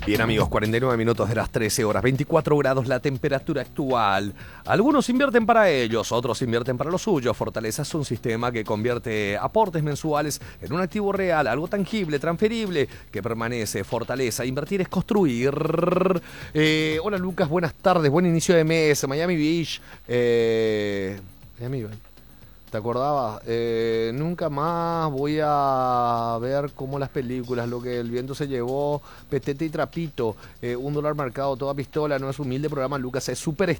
Bien amigos, 49 minutos de las 13 horas, 24 grados la temperatura actual. Algunos invierten para ellos, otros invierten para lo suyo. Fortaleza es un sistema que convierte aportes mensuales en un activo real, algo tangible, transferible, que permanece. Fortaleza, invertir es construir. Hola Lucas, buenas tardes, buen inicio de mes, Miami Beach. Miami Beach. ¿Te acordabas? Nunca más voy a ver como las películas, lo que el viento se llevó, petete y trapito, $1 marcado, toda pistola, no es humilde programa, Lucas, es súper